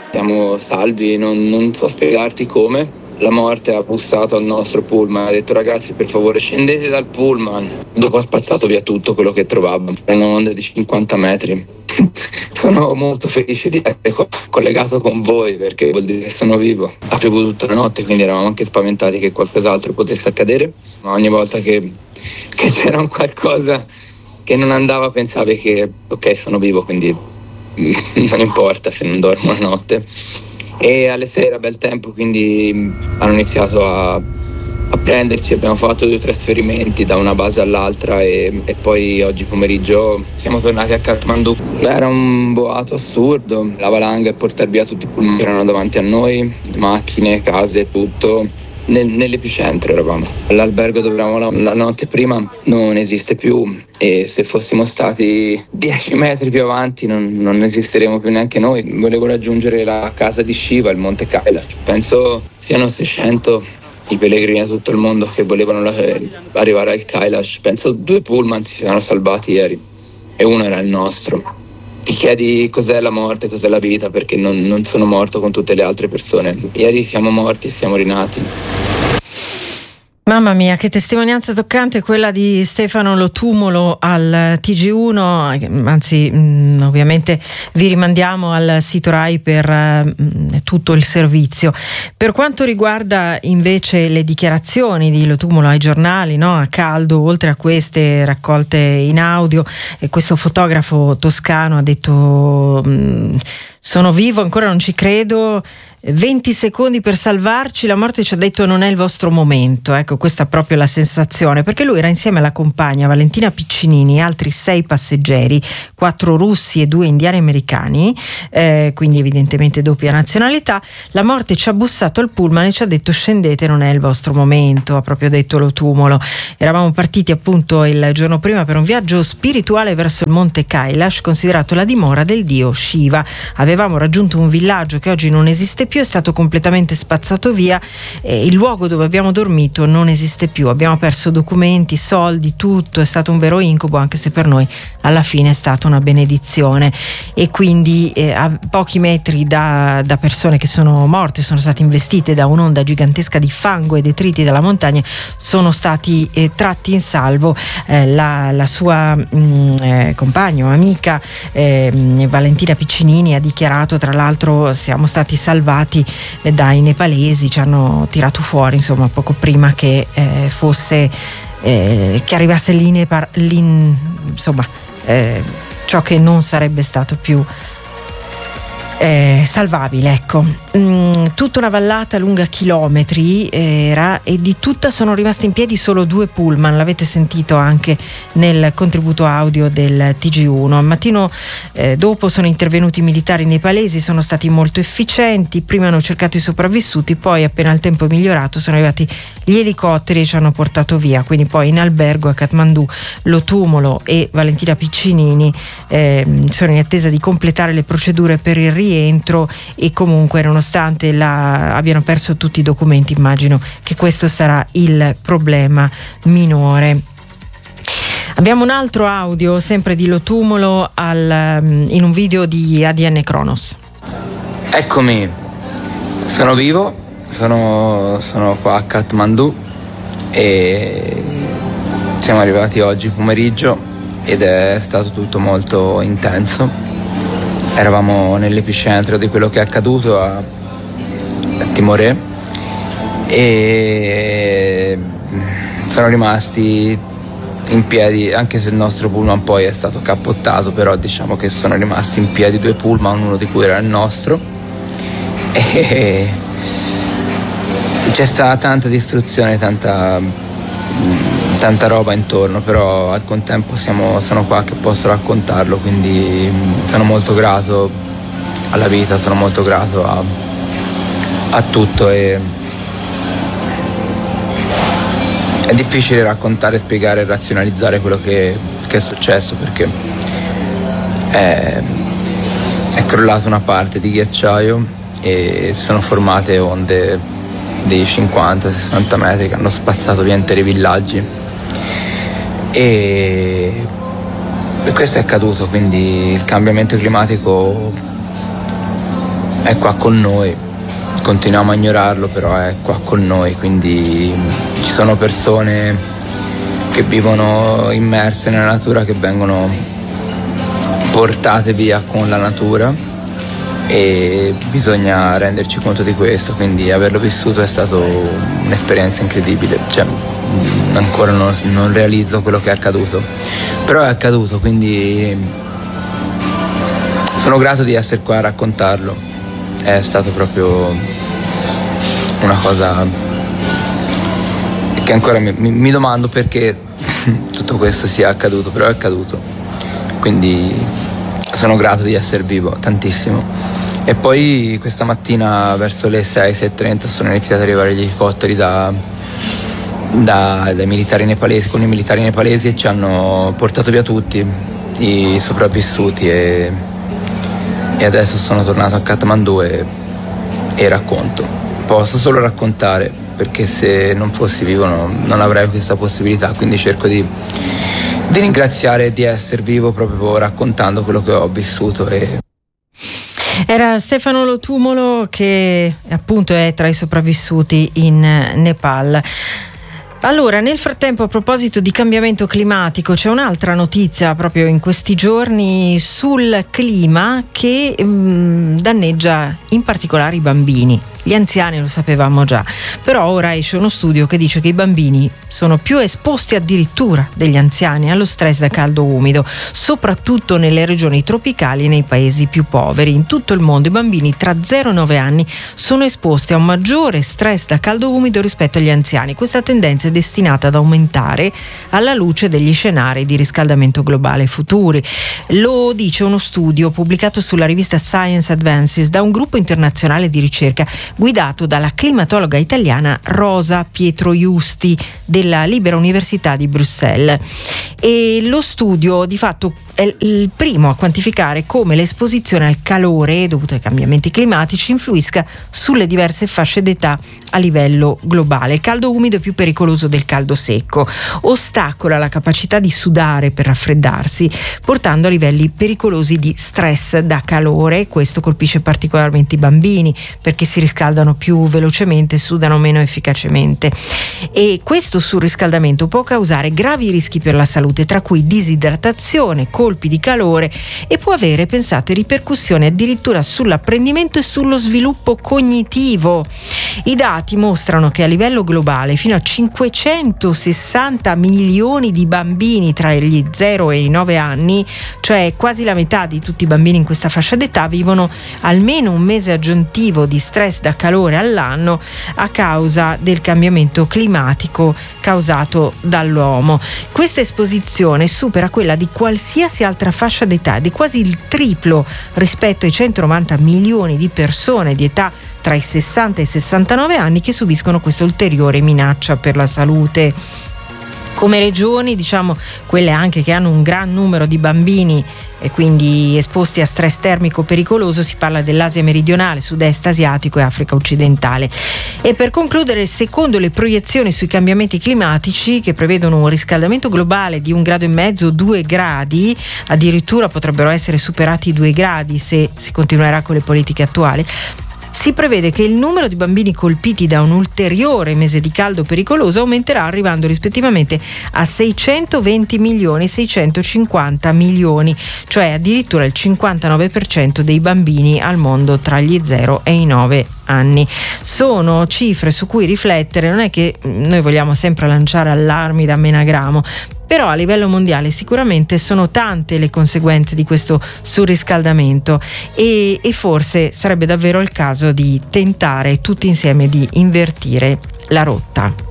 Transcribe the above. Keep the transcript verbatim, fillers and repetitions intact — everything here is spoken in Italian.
siamo salvi, non, non so spiegarti come. La morte ha bussato al nostro pullman, ha detto ragazzi per favore scendete dal pullman. Dopo ha spazzato via tutto quello che trovava, una onda di cinquanta metri. Sono molto felice di essere co- collegato con voi perché vuol dire che sono vivo. Ha piovuto tutta la notte, quindi eravamo anche spaventati che qualcos'altro potesse accadere, ma ogni volta che, che c'era un qualcosa che non andava pensavi che ok sono vivo, quindi non importa se non dormo la notte. E alle sei era bel tempo, quindi hanno iniziato a, a prenderci, abbiamo fatto due trasferimenti da una base all'altra e, e poi oggi pomeriggio siamo tornati a Kathmandu. Era un boato assurdo, la valanga e portare via tutti i pullman che erano davanti a noi, macchine, case, tutto. Nel, nell'epicentro eravamo. L'albergo dove eravamo la, la notte prima non esiste più e se fossimo stati dieci metri più avanti non, non esisteremo più neanche noi. Volevo raggiungere la casa di Shiva, il Monte Kailash. Penso siano seicento i pellegrini da tutto il mondo che volevano la, arrivare al Kailash. Penso due pullman si siano salvati ieri e uno era il nostro. Ti chiedi cos'è la morte, cos'è la vita, perché non, non sono morto con tutte le altre persone. Ieri siamo morti e siamo rinati. Mamma mia, che testimonianza toccante quella di Stefano Lo al T G uno, anzi mh, ovviamente vi rimandiamo al sito Rai per mh, tutto il servizio. Per quanto riguarda invece le dichiarazioni di Lo ai giornali, no, a caldo, oltre a queste raccolte in audio, e questo fotografo toscano ha detto mh, sono vivo, ancora non ci credo, venti secondi per salvarci, la morte ci ha detto non è il vostro momento. Ecco, questa è proprio la sensazione, perché lui era insieme alla compagna Valentina Piccinini e altri sei passeggeri, quattro russi e due indiani americani, eh, quindi evidentemente doppia nazionalità. La morte ci ha bussato al pullman e ci ha detto scendete, non è il vostro momento, ha proprio detto Lo Tumulo. Eravamo partiti appunto il giorno prima per un viaggio spirituale verso il Monte Kailash, considerato la dimora del dio Shiva. Avevamo raggiunto un villaggio che oggi non esiste più, è stato completamente spazzato via e il luogo dove abbiamo dormito non esiste più, abbiamo perso documenti, soldi, tutto, è stato un vero incubo, anche se per noi alla fine è stata una benedizione. E quindi eh, a pochi metri da, da persone che sono morte, sono state investite da un'onda gigantesca di fango e detriti dalla montagna, sono stati eh, tratti in salvo eh, la, la sua mh, eh, compagna o amica eh, Valentina Piccinini ha dichiarato, tra l'altro siamo stati salvati dai nepalesi, ci hanno tirato fuori insomma poco prima che eh, fosse eh, che arrivasse l'ine, l'in, insomma eh, ciò che non sarebbe stato più Eh, salvabile, ecco. Mm, tutta una vallata lunga chilometri era, e di tutta sono rimasti in piedi solo due pullman, l'avete sentito anche nel contributo audio del T G uno. Al mattino eh, dopo sono intervenuti i militari nepalesi, sono stati molto efficienti, prima hanno cercato i sopravvissuti, poi appena il tempo è migliorato sono arrivati gli elicotteri e ci hanno portato via, quindi poi in albergo a Kathmandu Lo Tumulo e Valentina Piccinini eh, sono in attesa di completare le procedure per il rientro e comunque nonostante la, abbiano perso tutti i documenti, immagino che questo sarà il problema minore. Abbiamo un altro audio sempre di Lo Tumulo al, in un video di A D N Kronos. Eccomi, sono vivo, sono, sono qua a Kathmandu e siamo arrivati oggi pomeriggio ed è stato tutto molto intenso. Eravamo nell'epicentro di quello che è accaduto a, a Timoré e sono rimasti in piedi, anche se il nostro pullman poi è stato cappottato, però diciamo che sono rimasti in piedi due pullman, uno di cui era il nostro, e c'è stata tanta distruzione, tanta tanta roba intorno, però al contempo siamo, sono qua che posso raccontarlo, quindi sono molto grato alla vita, sono molto grato a, a tutto e è difficile raccontare, spiegare e razionalizzare quello che, che è successo, perché è, è crollata una parte di ghiacciaio e sono formate onde di cinquanta sessanta metri che hanno spazzato via interi villaggi. E, e questo è accaduto, quindi il cambiamento climatico è è qua con noi, continuiamo a ignorarlo, però è qua con noi, quindi ci sono persone che vivono immerse nella natura, che vengono portate via con la natura, e bisogna renderci conto di questo, quindi averlo vissuto è stato un'esperienza incredibile, cioè ancora non, non realizzo quello che è accaduto, però è accaduto, quindi sono grato di essere qua a raccontarlo. È stato proprio una cosa che ancora mi, mi, mi domando perché tutto questo sia accaduto, però è accaduto, quindi sono grato di essere vivo tantissimo. E poi questa mattina verso le sei, sei e trenta sono iniziati ad arrivare gli elicotteri da, da, dai militari nepalesi, con i militari nepalesi, e ci hanno portato via tutti i sopravvissuti, e, e adesso sono tornato a Kathmandu e, e racconto. Posso solo raccontare, perché se non fossi vivo no, non avrei questa possibilità, quindi cerco di, di ringraziare di essere vivo proprio raccontando quello che ho vissuto. E era Stefano Lo-Tumolo, che appunto è tra i sopravvissuti in Nepal. Allora, nel frattempo, a proposito di cambiamento climatico, c'è un'altra notizia proprio in questi giorni sul clima che mh, danneggia in particolare i bambini. Gli anziani lo sapevamo già, però ora esce uno studio che dice che i bambini sono più esposti addirittura degli anziani allo stress da caldo umido, soprattutto nelle regioni tropicali e nei paesi più poveri. In tutto il mondo i bambini tra zero e nove anni sono esposti a un maggiore stress da caldo umido rispetto agli anziani. Questa tendenza è destinata ad aumentare alla luce degli scenari di riscaldamento globale futuri. Lo dice uno studio pubblicato sulla rivista Science Advances da un gruppo internazionale di ricerca guidato dalla climatologa italiana Rosa Pietro Justi della Libera Università di Bruxelles. E lo studio di fatto è il primo a quantificare come l'esposizione al calore dovuto ai cambiamenti climatici influisca sulle diverse fasce d'età a livello globale. Il caldo umido è più pericoloso del caldo secco, ostacola la capacità di sudare per raffreddarsi, portando a livelli pericolosi di stress da calore. Questo colpisce particolarmente i bambini perché si riscaldano più velocemente, sudano meno efficacemente, e questo surriscaldamento può causare gravi rischi per la salute, tra cui disidratazione, colpi di calore, e può avere, pensate, ripercussioni addirittura sull'apprendimento e sullo sviluppo cognitivo. I dati mostrano che a livello globale fino a cinquecentosessanta milioni di bambini tra gli zero e i nove anni, cioè quasi la metà di tutti i bambini in questa fascia d'età, vivono almeno un mese aggiuntivo di stress da calore all'anno a causa del cambiamento climatico causato dall'uomo. Questa esposizione supera quella di qualsiasi altra fascia d'età, di quasi il triplo rispetto ai centonovanta milioni di persone di età tra i sessanta e i sessantanove anni che subiscono questa ulteriore minaccia per la salute. Come regioni, diciamo quelle anche che hanno un gran numero di bambini e quindi esposti a stress termico pericoloso, si parla dell'Asia meridionale, sud-est asiatico e Africa occidentale. E per concludere, secondo le proiezioni sui cambiamenti climatici, che prevedono un riscaldamento globale di un grado e mezzo o due gradi, addirittura potrebbero essere superati i due gradi se si continuerà con le politiche attuali, si prevede che il numero di bambini colpiti da un ulteriore mese di caldo pericoloso aumenterà, arrivando rispettivamente a seicentoventi milioni e seicentocinquanta milioni, cioè addirittura il cinquantanove per cento dei bambini al mondo tra gli zero e i nove anni. Sono cifre su cui riflettere, non è che noi vogliamo sempre lanciare allarmi da menagramo, però a livello mondiale sicuramente sono tante le conseguenze di questo surriscaldamento e, e forse sarebbe davvero il caso di tentare tutti insieme di invertire la rotta.